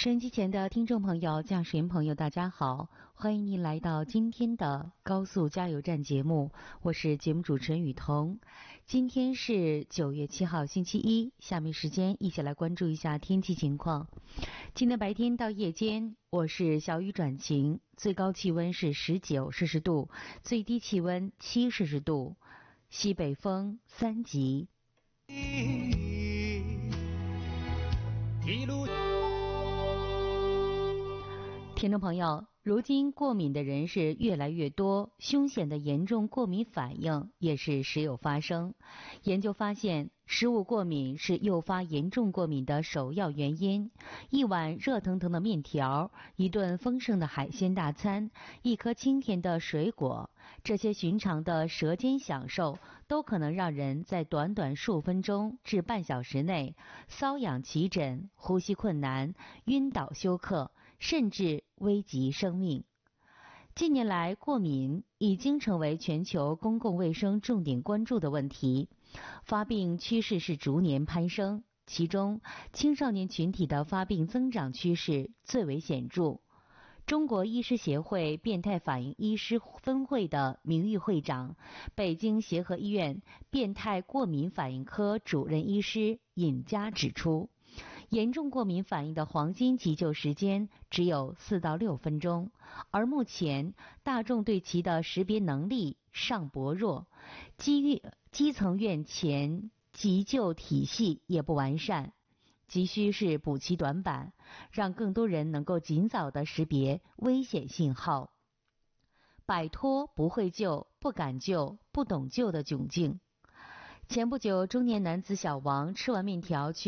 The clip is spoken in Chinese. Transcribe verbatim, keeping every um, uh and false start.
收音机前的听众朋友、驾驶员朋友，大家好，欢迎您来到今天的高速加油站节目，我是节目主持人雨桐。今天是九月七号星期一，下面时间一起来关注一下天气情况。今天白天到夜间，我是小雨转晴，最高气温是十九摄氏度，最低气温七摄氏度，西北风三级。听众朋友，如今过敏的人是越来越多，凶险的严重过敏反应也是时有发生。研究发现，食物过敏是诱发严重过敏的首要原因。一碗热腾腾的面条，一顿丰盛的海鲜大餐，一颗清甜的水果，这些寻常的舌尖享受都可能让人在短短数分钟至半小时内瘙痒起疹、呼吸困难、晕倒休克，甚至危及生命。近年来，过敏已经成为全球公共卫生重点关注的问题，发病趋势是逐年攀升，其中青少年群体的发病增长趋势最为显著。中国医师协会变态反应医师分会的名誉会长、北京协和医院变态过敏反应科主任医师尹佳指出，严重过敏反应的黄金急救时间只有四到六分钟，而目前大众对其的识别能力尚薄弱，基基层院前急救体系也不完善，急需是补齐短板，让更多人能够尽早的识别危险信号，摆脱不会救、不敢救、不懂救的窘境。前不久，中年男子小王吃完面条去